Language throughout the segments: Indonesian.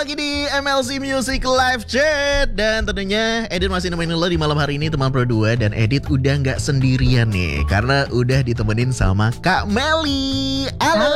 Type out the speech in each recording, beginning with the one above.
lagi di MLC Music Live Chat. Dan tentunya Edit masih nemenin lo di malam hari ini teman Pro 2. Dan Edit udah gak sendirian nih, karena udah ditemenin sama Kak Melly. Halo.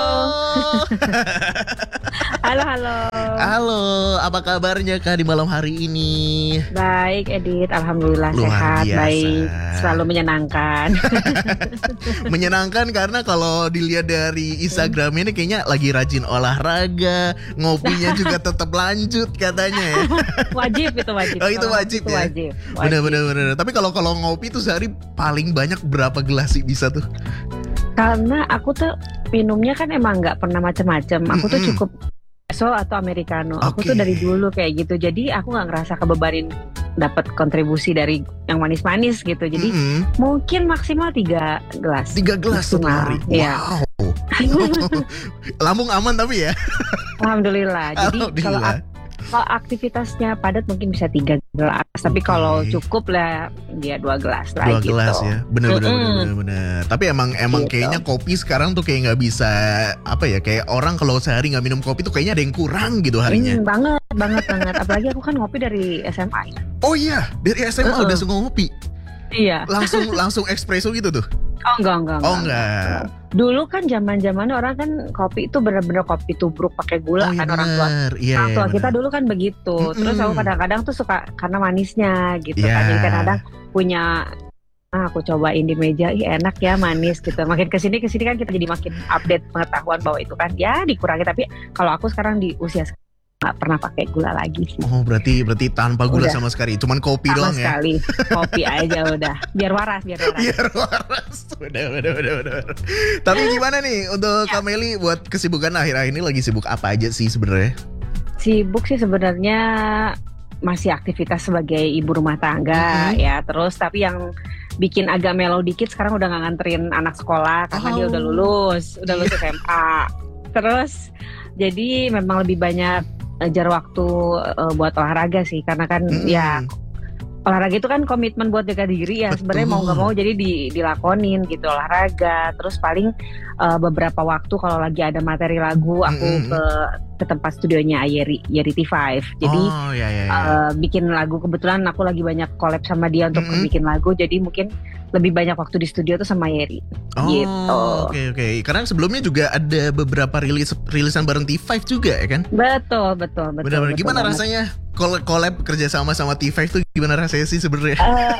Halo. Halo, apa kabarnya Kak di malam hari ini? Baik Edit, alhamdulillah sehat, baik, selalu menyenangkan. Menyenangkan karena kalau dilihat dari Instagram ini kayaknya lagi rajin olahraga, ngopinya juga tetap lanjut katanya ya. Wajib. Oh itu wajib ya. Wajib. Bener. Tapi kalau ngopi tuh sehari paling banyak berapa gelas sih bisa tuh? Karena aku tuh minumnya kan emang nggak pernah macam-macam. Aku tuh cukup espresso atau americano. Aku tuh dari dulu kayak gitu. Jadi aku nggak ngerasa kebebanin dapat kontribusi dari yang manis-manis gitu. Jadi mungkin maksimal 3 gelas. 3 gelas sehari. Wow. Lambung aman tapi ya. Alhamdulillah. Jadi kalau aktivitasnya padat mungkin bisa 3 gelas. Tapi kalau cukup lah dia 2 gelas lah 2 gelas ya. Bener. Tapi emang gitu. Kayaknya kopi sekarang tuh kayak nggak bisa apa ya, kayak orang kalau sehari nggak minum kopi tuh kayaknya ada yang kurang gitu harinya. Banget. Apalagi aku kan ngopi dari SMA. Oh iya, dari SMA udah suka ngopi. Iya. Langsung espresso gitu tuh. Oh enggak. Dulu kan zaman-zaman orang kan kopi itu benar-benar kopi tubruk pakai gula kan orang tua. Orang tua kita dulu kan begitu. Terus aku kadang-kadang tuh suka karena manisnya gitu kan. Jadi kadang-kadang punya aku cobain di meja, enak ya manis gitu. Makin kesini kan kita jadi makin update pengetahuan bahwa itu kan ya dikurangi. Tapi kalau aku sekarang di usia nggak pernah pakai gula lagi sih. Oh berarti tanpa gula sama sekali, cuman kopi doang ya? Sama sekali, kopi aja udah, biar waras. Bener. Tapi gimana nih untuk Kak Melly buat kesibukan akhir-akhir ini, lagi sibuk apa aja sih sebenarnya? Sibuk sih sebenarnya masih aktivitas sebagai ibu rumah tangga ya, terus tapi yang bikin agak mellow dikit sekarang udah nggak nganterin anak sekolah karena dia udah lulus SMA. Terus jadi memang lebih banyak jar waktu buat olahraga sih, karena kan ya olahraga itu kan komitmen buat jaga diri ya. Sebenarnya mau nggak mau jadi dilakonin gitu olahraga. Terus paling beberapa waktu kalau lagi ada materi lagu aku ke tempat studionya Yeri T5. Jadi bikin lagu, kebetulan aku lagi banyak collab sama dia untuk bikin lagu. Jadi mungkin lebih banyak waktu di studio tuh sama Yeri. Gitu. Oke. Karena sebelumnya juga ada beberapa rilisan bareng T5 juga ya kan? Betul. Benar. Gimana rasanya collab kerja sama T5 tuh, gimana rasanya sih sebenarnya?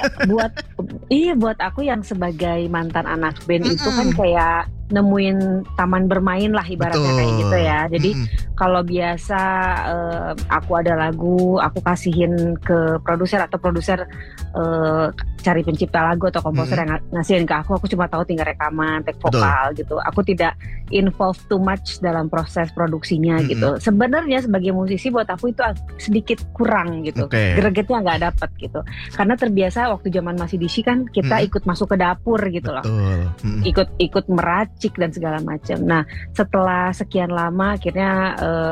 Buat aku yang sebagai mantan anak band itu kan kayak nemuin taman bermain lah ibaratnya. Kayak gitu ya. Jadi kalau biasa aku ada lagu, aku kasihin ke produser atau produser cari pencipta lagu atau komposer yang ngasihin ke aku cuma tahu tinggal rekaman, take vokal gitu. Aku tidak involve too much dalam proses produksinya gitu. Sebenarnya sebagai musisi buat aku itu sedikit kurang gitu. Gregetnya nggak dapet gitu. Karena terbiasa waktu zaman masih di kan kita ikut masuk ke dapur gitu loh. Ikut meracik dan segala macam. Nah, setelah sekian lama akhirnya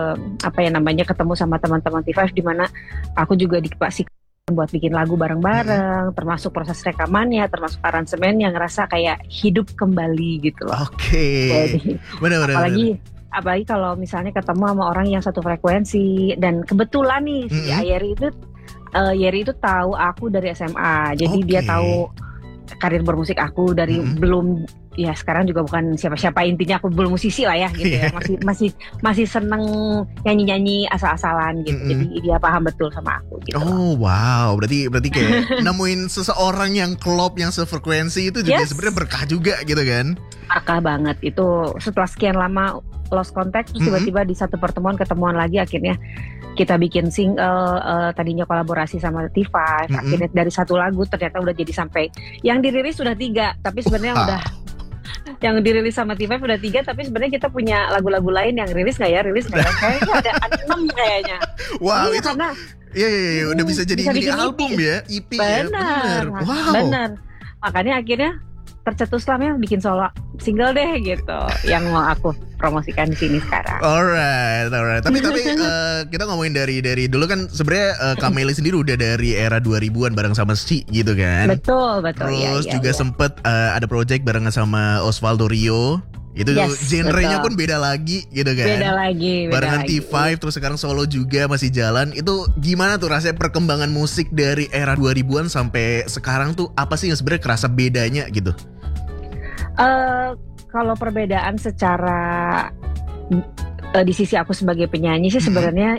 ketemu sama teman-teman T5 di mana aku juga dikasih buat bikin lagu bareng-bareng, termasuk proses rekamannya, termasuk aransemen yang ngerasa kayak hidup kembali gitu loh. Benar. Apalagi kalau misalnya ketemu sama orang yang satu frekuensi, dan kebetulan nih si Yeri itu tahu aku dari SMA, jadi dia tahu karir bermusik aku dari belum, ya sekarang juga bukan siapa-siapa, intinya aku belum musisi lah ya gitu ya, masih seneng nyanyi-nyanyi asal-asalan gitu. Jadi dia paham betul sama aku gitu. Oh wow, berarti kayak nemuin seseorang yang klop, yang sefrekuensi itu juga sebenarnya berkah juga gitu kan? Berkah banget itu. Setelah sekian lama lost contact, terus tiba-tiba di satu pertemuan ketemuan lagi, akhirnya kita bikin single, tadinya kolaborasi sama T5. Akhirnya dari satu lagu ternyata udah jadi sampai yang dirilis sudah 3, tapi sebenarnya udah yang dirilis sama T5 udah 3, tapi sebenarnya kita punya lagu-lagu lain yang rilis nggak ya? Kayaknya ada 6 kayaknya. Wow, itu karena udah bisa jadi mini album ya, EP ya. Benar. Makanya akhirnya tercetuslah bikin solo single deh gitu, yang mau aku promosikan di sini sekarang. Alright. Tapi kita ngomongin dari dulu kan sebenarnya Kak Melly sendiri udah dari era 2000-an bareng sama Si gitu kan. Betul. Terus juga sempet ada project bareng sama Osvaldo Rio. Itu genrenya pun beda lagi gitu kan. Beda lagi. Barengan T5 terus sekarang solo juga masih jalan. Itu gimana tuh rasanya perkembangan musik dari era 2000-an sampai sekarang tuh apa sih yang sebenarnya kerasa bedanya gitu? Kalau perbedaan secara di sisi aku sebagai penyanyi sih sebenarnya